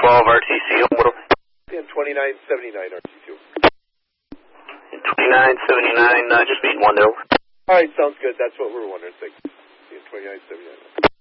RTC, what over? And 2979 RTC. 2979, just meeting one there over. All right, sounds good. That's what we're wondering. Thanks. 2979.